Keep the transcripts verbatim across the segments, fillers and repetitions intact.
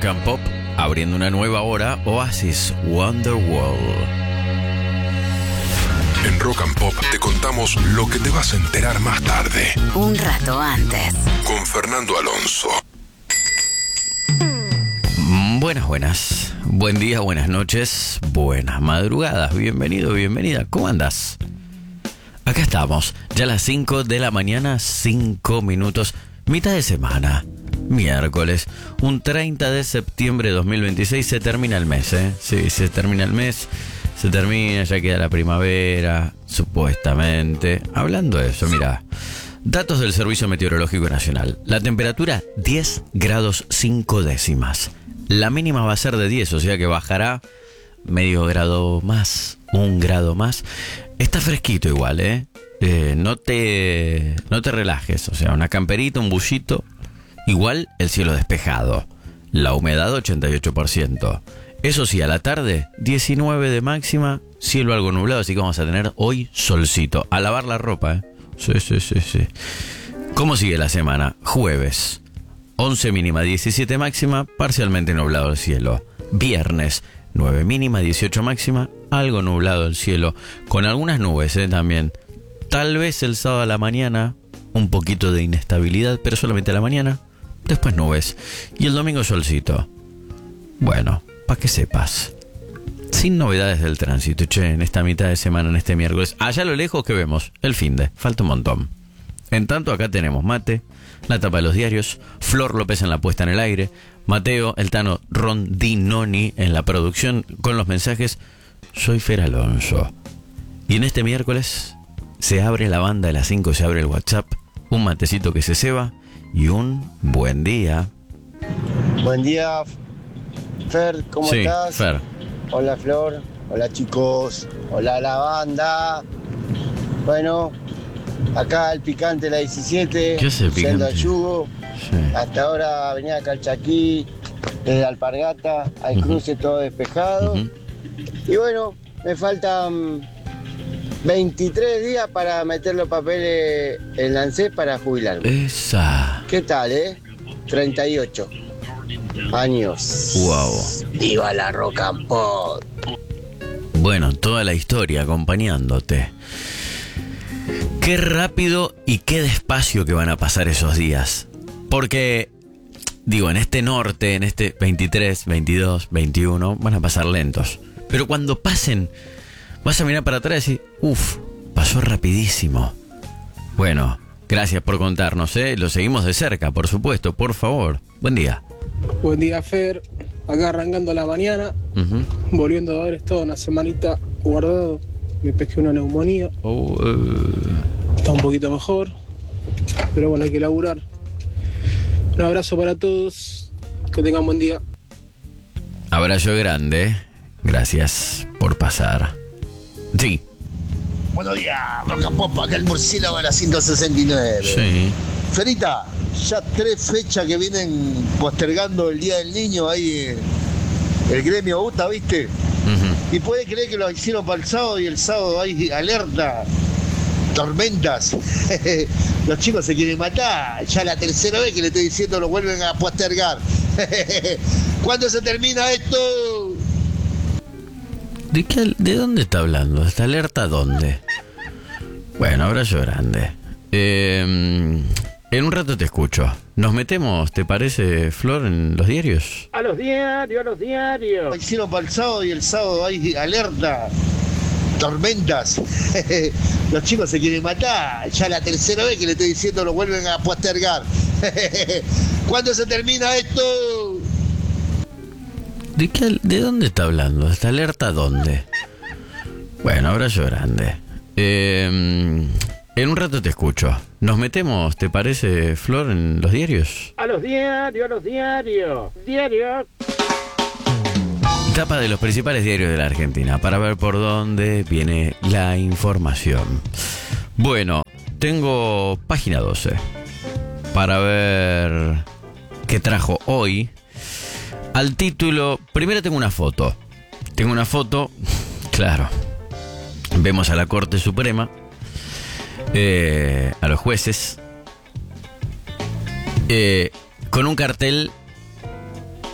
and Pop, abriendo una nueva hora, Oasis Wonderwall. En Rock and Pop te contamos lo que te vas a enterar más tarde. Un rato antes. Con Fernando Alonso. Buenas, buenas. Buen día, buenas noches, buenas madrugadas. Bienvenido, bienvenida. ¿Cómo andás? Acá estamos, ya a las cinco de la mañana, cinco minutos, mitad de semana, miércoles, un treinta de septiembre de dos mil veintiséis, se termina el mes, ¿eh? Sí, se termina el mes, se termina, ya queda la primavera, supuestamente. Hablando de eso, mira, datos del Servicio Meteorológico Nacional. La temperatura diez grados cinco décimas. La mínima va a ser de diez, o sea que bajará medio grado más, un grado más. Está fresquito igual, ¿eh? eh no te no te relajes, o sea, una camperita, un bullito. Igual el cielo despejado. La humedad ochenta y ocho por ciento. Eso sí, a la tarde, diecinueve de máxima, cielo algo nublado, así que vamos a tener hoy solcito. A lavar la ropa, ¿eh? Sí, sí, sí, sí. ¿Cómo sigue la semana? Jueves, once mínima, diecisiete máxima, parcialmente nublado el cielo. Viernes, nueve mínima, dieciocho máxima, algo nublado el cielo, con algunas nubes ¿eh? también. Tal vez el sábado a la mañana, un poquito de inestabilidad, pero solamente a la mañana, después nubes. Y el domingo solcito. Bueno, para que sepas. Sin novedades del tránsito, che, en esta mitad de semana, en este miércoles. Allá a lo lejos que vemos, el finde, falta un montón. En tanto, acá tenemos mate, la tapa de los diarios, Flor López en la puesta en el aire, Mateo, el Tano Rondinoni en la producción, con los mensajes, soy Fer Alonso. Y en este miércoles se abre la banda de las cinco, se abre el WhatsApp, un matecito que se ceba y un buen día. Buen día, Fer, ¿cómo sí, estás? Fer. Hola, Flor. Hola, chicos. Hola, la banda. Bueno, acá el picante, la diecisiete. ¿Qué es el picante? Yendo al yugo. Sí. Hasta ahora venía Calchaquí, desde Alpargata, al cruce uh-huh. todo despejado. Uh-huh. Y bueno, me faltan veintitrés días para meter los papeles en la ANSES para jubilarme. Esa. ¿Qué tal, eh? treinta y ocho años. Wow. ¡Viva la Rock and Pop! Bueno, toda la historia acompañándote. Qué rápido y qué despacio que van a pasar esos días. Porque, digo, en este norte, en este veintitrés, veintidós, veintiuno, van a pasar lentos. Pero cuando pasen, vas a mirar para atrás y decir, uff, pasó rapidísimo. Bueno, gracias por contarnos, ¿eh? Lo seguimos de cerca, por supuesto, por favor. Buen día. Buen día, Fer. Acá arrancando la mañana, uh-huh. volviendo a haber estado una semanita guardado. Me pesqué una neumonía. Oh, uh... Está un poquito mejor, pero bueno, hay que laburar. Un abrazo para todos. Que tengan buen día. Abrazo grande. Gracias por pasar. Sí. Buenos días, Rock and Pop, acá el murciélago de la ciento sesenta y nueve. Sí. Ferita, ya tres fechas que vienen postergando el Día del Niño ahí, el gremio U T A, ¿viste? Uh-huh. Y puede creer que lo hicieron para el sábado y el sábado hay alerta, tormentas. Los chicos se quieren matar. Ya la tercera vez que le estoy diciendo lo vuelven a postergar. ¿Cuándo se termina esto? ¿De qué, de dónde está hablando? ¿Esta alerta dónde? Bueno, abrazo grande. Eh, en un rato te escucho. ¿Nos metemos, te parece, Flor, en los diarios? A los diarios, a los diarios. Lo hicieron para el sábado y el sábado hay alerta, tormentas. Los chicos se quieren matar. Ya la tercera vez que le estoy diciendo lo vuelven a postergar. ¿Cuándo se termina esto? ¿De qué, de dónde está hablando? ¿Esta alerta dónde? Bueno, abrazo grande. Eh, en un rato te escucho. ¿Nos metemos, te parece, Flor, en los diarios? A los diarios, a los diarios. Diarios. Tapa de los principales diarios de la Argentina para ver por dónde viene la información. Bueno, tengo página doce para ver qué trajo hoy. Al título, primero tengo una foto. Tengo una foto, claro. Vemos a la Corte Suprema, eh, a los jueces, eh, con un cartel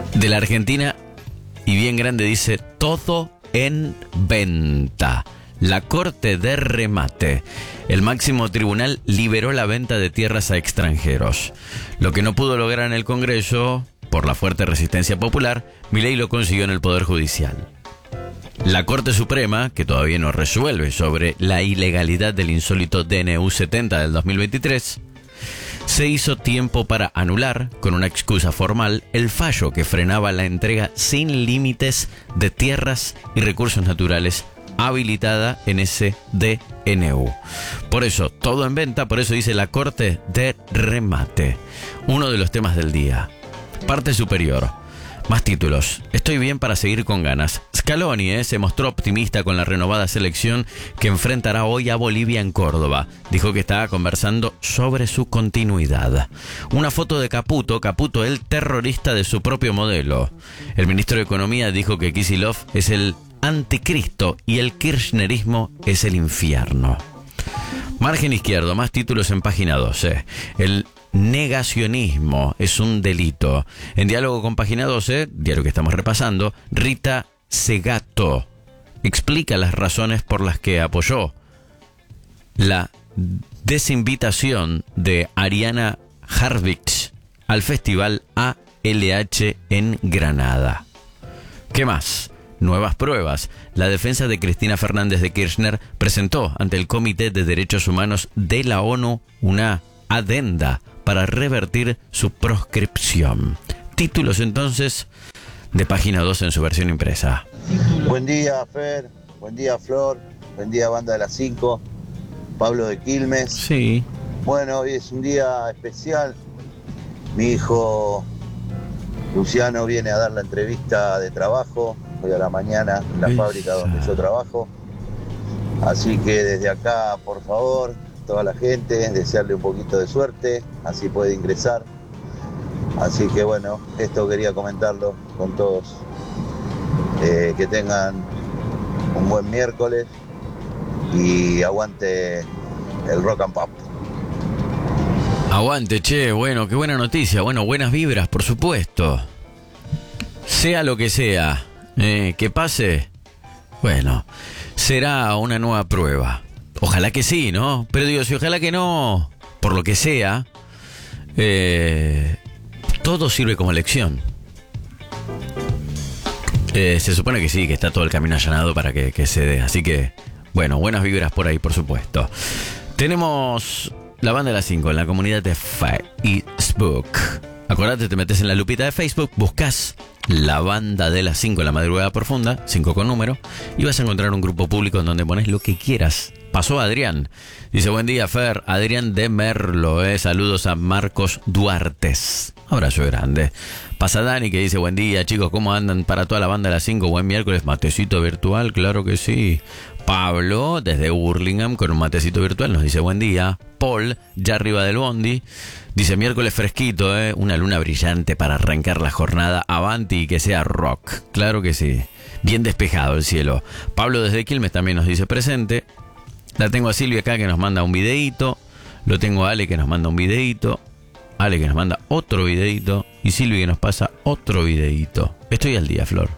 de la Argentina, y bien grande, dice: todo en venta. La Corte de Remate, el máximo tribunal, liberó la venta de tierras a extranjeros. Lo que no pudo lograr en el Congreso, por la fuerte resistencia popular, Milei lo consiguió en el Poder Judicial. La Corte Suprema, que todavía no resuelve sobre la ilegalidad del insólito D N U setenta del dos mil veintitrés, se hizo tiempo para anular, con una excusa formal, el fallo que frenaba la entrega sin límites de tierras y recursos naturales habilitada en ese D N U. Por eso, todo en venta, por eso dice la Corte de Remate. Uno de los temas del día. Parte superior. Más títulos. Estoy bien para seguir con ganas. Scaloni eh, se mostró optimista con la renovada selección que enfrentará hoy a Bolivia en Córdoba. Dijo que estaba conversando sobre su continuidad. Una foto de Caputo, Caputo el terrorista de su propio modelo. El ministro de Economía dijo que Kicillof es el anticristo y el kirchnerismo es el infierno. Margen izquierdo, más títulos en página doce. El negacionismo es un delito. En diálogo con página doce, diario que estamos repasando, Rita Segato explica las razones por las que apoyó la desinvitación de Ariana Harvich al festival A L H en Granada. ¿Qué más? Nuevas pruebas. La defensa de Cristina Fernández de Kirchner presentó ante el Comité de Derechos Humanos de la ONU una adenda para revertir su proscripción. Títulos entonces de página dos en su versión impresa. Buen día, Fer. Buen día, Flor. Buen día, banda de las cinco. Pablo de Quilmes. Sí. Bueno, hoy es un día especial. Mi hijo Luciano viene a dar la entrevista de trabajo hoy a la mañana en la Esa. fábrica donde yo trabajo. Así que desde acá, por favor, toda la gente, desearle un poquito de suerte, así puede ingresar. Así que bueno, esto quería comentarlo con todos. Eh, que tengan un buen miércoles y aguante el rock and pop. Aguante, che, bueno, qué buena noticia. Bueno, buenas vibras, por supuesto. Sea lo que sea, eh, que pase, bueno, será una nueva prueba. Ojalá que sí, ¿no? Pero digo, si ojalá que no, por lo que sea, eh, todo sirve como lección. Eh, se supone que sí, que está todo el camino allanado para que, que se dé. Así que, bueno, buenas vibras por ahí, por supuesto. Tenemos la banda de las cinco en la comunidad de Facebook. Acordate, te metes en la lupita de Facebook, buscas la banda de las cinco en la madrugada profunda, cinco con número, y vas a encontrar un grupo público en donde pones lo que quieras. Pasó Adrián. Dice, buen día, Fer. Adrián de Merlo, eh. Saludos a Marcos Duartes. Abrazo grande. Pasa Dani que dice, buen día, chicos, ¿cómo andan? Para toda la banda de las cinco, buen miércoles, matecito virtual, claro que sí. Pablo, desde Burlingame, con un matecito virtual, nos dice, buen día. Paul, ya arriba del bondi, dice, miércoles fresquito, eh. Una luna brillante para arrancar la jornada. Avanti y que sea rock. Claro que sí. Bien despejado el cielo. Pablo desde Quilmes también nos dice presente. La tengo a Silvia acá que nos manda un videíto. Lo tengo a Ale que nos manda un videíto. Ale que nos manda otro videíto. Y Silvia que nos pasa otro videíto. Estoy al día, Flor.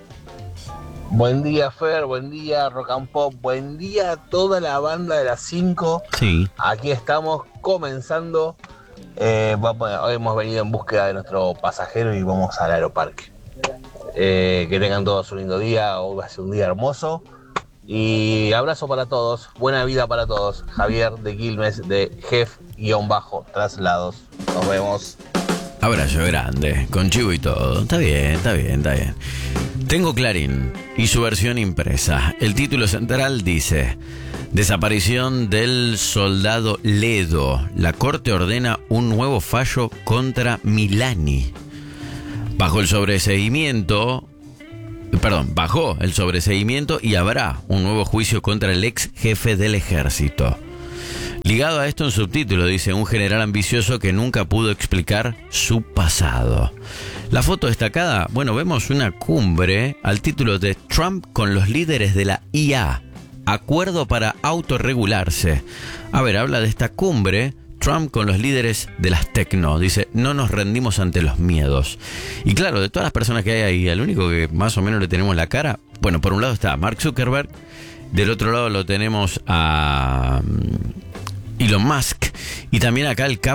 Buen día, Fer. Buen día, Rock and Pop. Buen día a toda la banda de las cinco. Sí. Aquí estamos comenzando. Eh, vamos, hoy hemos venido en búsqueda de nuestro pasajero y vamos al aeroparque. Eh, que tengan todos un lindo día. Hoy va a ser un día hermoso. Y abrazo para todos, buena vida para todos. Javier de Quilmes de Jef-Traslados. Nos vemos. Abrazo grande, con chivo y todo. Está bien, está bien, está bien. Tengo Clarín y su versión impresa. El título central dice: desaparición del soldado Ledo. La Corte ordena un nuevo fallo contra Milani. Bajo el sobreseimiento... Perdón, bajó el sobreseimiento y habrá un nuevo juicio contra el ex jefe del ejército. Ligado a esto, un subtítulo dice: un general ambicioso que nunca pudo explicar su pasado. La foto destacada, bueno, vemos una cumbre al título de Trump con los líderes de la I A. Acuerdo para autorregularse. A ver, habla de esta cumbre Trump con los líderes de las tecno. Dice, no nos rendimos ante los miedos. Y claro, de todas las personas que hay ahí, el único que más o menos le tenemos la cara, bueno, por un lado está Mark Zuckerberg, del otro lado lo tenemos a Elon Musk, y también acá el